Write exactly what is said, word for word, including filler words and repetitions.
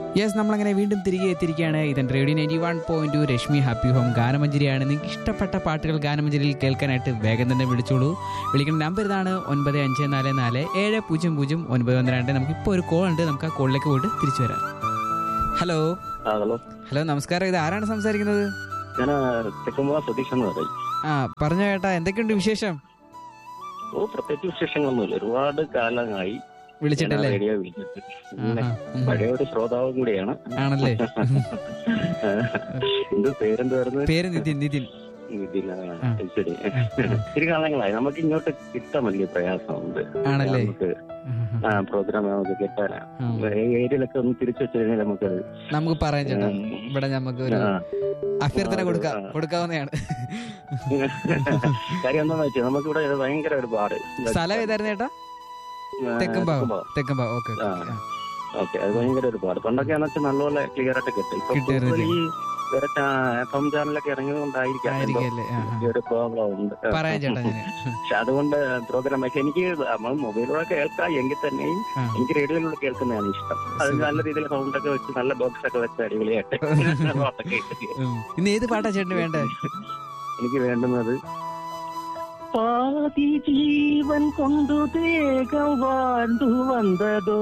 Yes, നമ്മളങ്ങനെ വീണ്ടും തിരികെ എത്തിയിരിക്കുകയാണ്. ഇതിൻ്റെ radio ninety one point two Rashmi happy home ഗാനമഞ്ജരിയാണ്. നിങ്ങൾക്ക് ഇഷ്ടപ്പെട്ട പാട്ടുകൾ ഗാനമഞ്ജരിയിൽ കേൾക്കാനായിട്ട് വേഗം തന്നെ വിളിച്ചോളൂ. വിളിക്കുന്ന നമ്പർ ഇതാണ് ഒൻപത് അഞ്ച് നാല് നാല് ഏഴ് പൂജ്യം പൂജ്യം ഒൻപത് ഒന്ന് രണ്ട്. നമുക്കിപ്പോൾ ഒരു കോൾ ഉണ്ട്, നമുക്ക് ആ കോളിലേക്ക് പോയിട്ട് തിരിച്ചു വരാം. ഹലോ ഹലോ ഹലോ നമസ്കാരം. ഇത് ആരാണ് സംസാരിക്കുന്നത്? ഞാൻ തെക്കുമ്പുഴ സതീഷ് എന്ന് പറയും. ആ പറഞ്ഞോ ചേട്ടാ, എന്തൊക്കെയുണ്ട് വിശേഷം? ഓ പ്രത്യേകിച്ച് വിശേഷങ്ങളൊന്നുമില്ല. ഒരുപാട് കാലമായി വിളിച്ചിട്ടല്ലേ? റേഡിയോ വിളിച്ചിട്ട് പഴയ ഒരു ശ്രോതാവും കൂടിയാണ്. ആണല്ലേ? എന്ത് പേരെന്തായിരുന്നു? പേര് നിതിൻ. നിതിൻ ശരി. ഒത്തിരി കാലങ്ങളായി നമുക്ക് ഇങ്ങോട്ട് കിട്ടാൻ വലിയ പ്രയാസമുണ്ട്. ആണല്ലേ? നമുക്ക് ആ പ്രോഗ്രാം നമുക്ക് കിട്ടാനാ ഏരിയയിലൊക്കെ ഒന്ന് തിരിച്ചു വെച്ച് കഴിഞ്ഞാൽ നമുക്ക് നമുക്ക് പറയാം ചേട്ടാ. ഇവിടെ നമുക്ക് ഒരു അഭ്യർത്ഥന കൊടുക്കാം, കൊടുക്കാവുന്നതാണ്. കാര്യം എന്താന്ന് വെച്ചാൽ നമുക്ക് ഇവിടെ ഭയങ്കര ഒരുപാട് സ്ഥലം ഏതായിരുന്നു ചേട്ടാ? തെക്കുംഭാഗം. തെക്കുംഭാഗം. Okay okay. അത് ഭയങ്കര ഒരുപാട് പണ്ടൊക്കെ ആണെന്ന് വെച്ചാൽ നല്ലപോലെ ക്ലിയർ ആയിട്ട് കിട്ടും. ഇപ്പൊ ഈ എഫ് എം ചാനലൊക്കെ ഇറങ്ങിയതുകൊണ്ടായിരിക്കാം ഒരു പ്രോബ്ലം ഉണ്ട്. പക്ഷെ അതുകൊണ്ട് പ്രോഗ്രാം പക്ഷെ എനിക്ക് നമ്മൾ മൊബൈലിലൂടെ കേൾക്കാം എങ്കിൽ തന്നെയും എനിക്ക് റേഡിയോയിലൂടെ കേൾക്കുന്നതാണ് ഇഷ്ടം. അത് നല്ല രീതിയിൽ സൗണ്ട് ഒക്കെ വെച്ച് നല്ല ബോക്സ് ഒക്കെ വെച്ച് അടിപൊളിയായിട്ട് ഇന്ന് ഏത് പാട്ടാ ചേട്ടന് വേണ്ടേ? എനിക്ക് വേണ്ടുന്നത് പാതി ജീവൻ കൊണ്ടു തേകം വാണ്ടു വന്നതോ